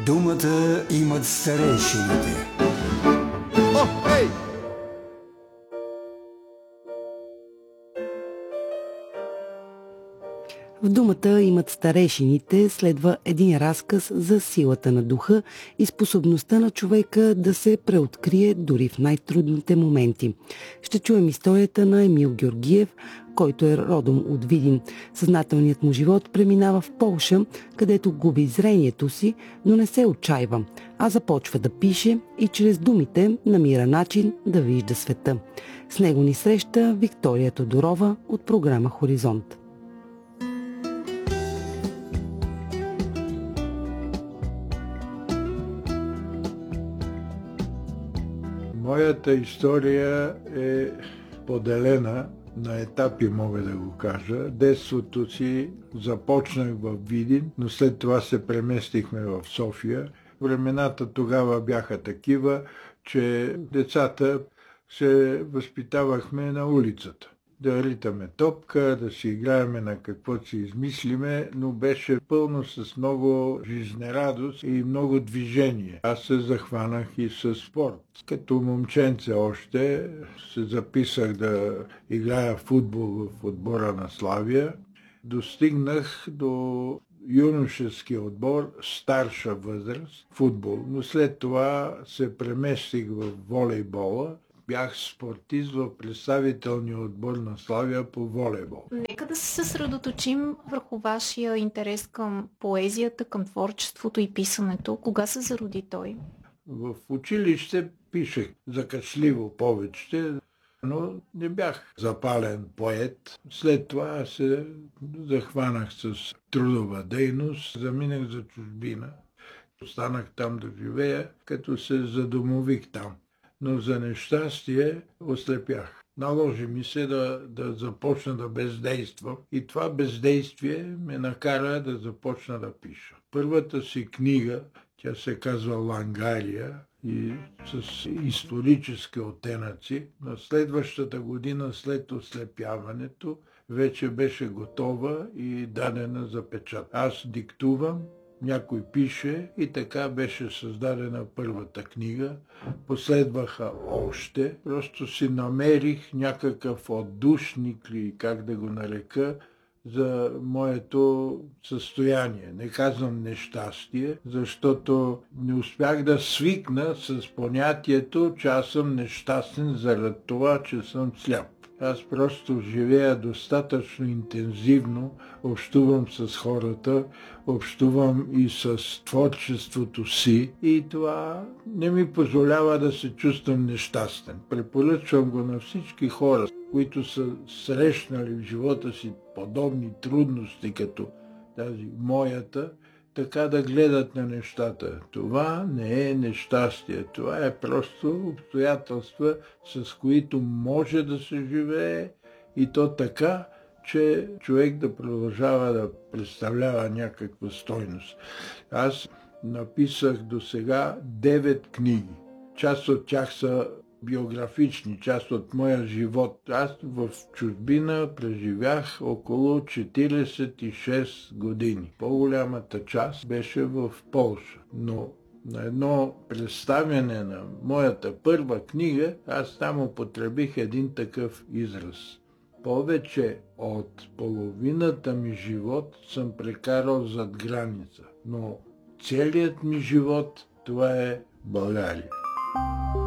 Думата имат старейшините. В думата имат старейшините следва един разказ за силата на духа и способността на човека да се преоткрие дори в най-трудните моменти. Ще чуем историята на Емил Георгиев, който е родом от Видин. Съзнателният му живот преминава в Полша, където губи зрението си, но не се отчайва, а започва да пише и чрез думите намира начин да вижда света. С него ни среща Виктория Тодорова от програма Хоризонт. Моята история е поделена на етапи, мога да го кажа. Детството си започнах в Видин, но след това се преместихме в София. Времената тогава бяха такива, че децата се възпитавахме на улицата. Да ритаме топка, да си играеме на каквото си измислиме, но беше пълно с много жизнерадост и много движение. Аз се захванах и с спорт. Като момченце още се записах да играя футбол в отбора на Славия. Достигнах до юношеския отбор, старша възраст, футбол, но след това се преместих в волейбола. Бях спортист в представителния отбор на Славия по волейбол. Нека да се съсредоточим върху вашия интерес към поезията, към творчеството и писането. Кога се зароди той? В училище пишех закачливо повече, но не бях запален поет. След това се захванах с трудова дейност, заминах за чужбина. Останах там да живея, като се задомових там. Но за нещастие ослепях. Наложи ми се да започна да бездействам и това бездействие ме накара да започна да пиша. Първата си книга, тя се казва Лангария и с исторически оттенъци, на следващата година след ослепяването вече беше готова и дадена за печат. Аз диктувам, някой пише и така беше създадена първата книга. Последваха още. Просто си намерих някакъв отдушник или как да го нарека за моето състояние. Не казвам нещастие, защото не успях да свикна с понятието, че аз съм нещастен заради това, че съм сляп. Аз просто живея достатъчно интензивно, общувам с хората, общувам и с творчеството си и това не ми позволява да се чувствам нещастен. Препоръчвам го на всички хора, които са срещнали в живота си подобни трудности, като тази моята, така да гледат на нещата. Това не е нещастие, това е просто обстоятелства, с които може да се живее и то така, че човек да продължава да представлява някаква стойност. Аз написах досега 9 книги. Част от тях са биографични, част от моя живот. Аз в чужбина преживях около 46 години. По-голямата част беше в Полша. Но на едно представяне на моята първа книга, аз там употребих един такъв израз. Повече от половината ми живот съм прекарал зад граница, но целият ми живот това е България.